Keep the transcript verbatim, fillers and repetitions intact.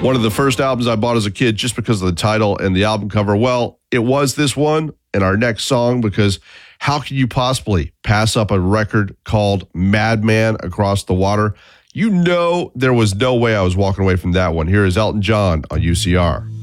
One of the first albums I bought as a kid just because of the title and the album cover. Well, it was this one and our next song, because how can you possibly pass up a record called Madman Across the Water? You know there was no way I was walking away from that one. Here is Elton John on U C R.